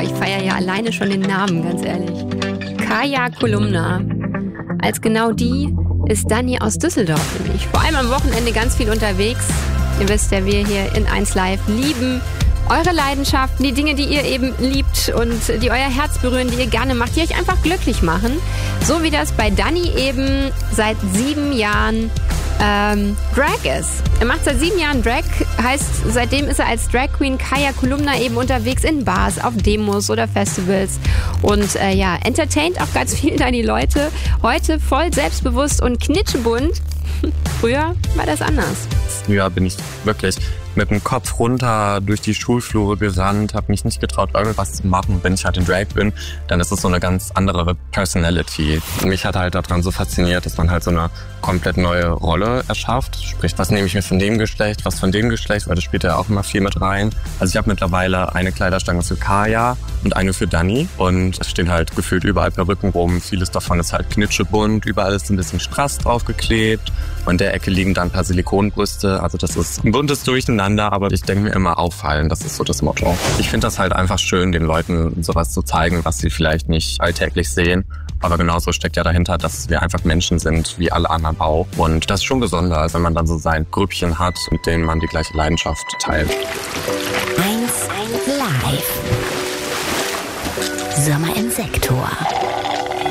ich feiere ja alleine schon den Namen, ganz ehrlich. Kaya Kolumna. Als genau die ist Dani aus Düsseldorf nämlich. Vor allem am Wochenende ganz viel unterwegs. Ihr wisst ja, wir hier in 1 Live lieben eure Leidenschaften, die Dinge, die ihr eben liebt und die euer Herz berühren, die ihr gerne macht, die euch einfach glücklich machen. So wie das bei Dani eben seit 7 Jahren Drag ist. Er macht seit 7 Jahren Drag, heißt, seitdem ist er als Drag Queen Kaya Kolumna eben unterwegs in Bars, auf Demos oder Festivals und entertaint auch ganz viel da die Leute. Heute voll selbstbewusst und knitschebunt. Früher war das anders. Früher bin ich wirklich mit dem Kopf runter durch die Schulflure gerannt, habe mich nicht getraut, irgendwas zu machen. Wenn ich halt in Drag bin, dann ist es so eine ganz andere Personality. Mich hat halt daran so fasziniert, dass man halt so eine komplett neue Rolle erschafft. Sprich, was nehme ich mir von dem Geschlecht, was von dem Geschlecht, weil das spielt ja auch immer viel mit rein. Also ich habe mittlerweile eine Kleiderstange für Kaya und eine für Dani. Und es stehen halt gefühlt überall Perücken rum. Vieles davon ist halt knitschebunt, überall ist ein bisschen Strass draufgeklebt. Und in der Ecke liegen dann ein paar Silikonbrüste. Also das ist ein buntes Durcheinander, aber ich denke mir immer auffallen. Das ist so das Motto. Ich finde das halt einfach schön, den Leuten sowas zu zeigen, was sie vielleicht nicht alltäglich sehen. Aber genauso steckt ja dahinter, dass wir einfach Menschen sind, wie alle anderen auch. Und das ist schon besonders, wenn man dann so sein Grüppchen hat, mit denen man die gleiche Leidenschaft teilt. 1 Live. Sommer im Sektor.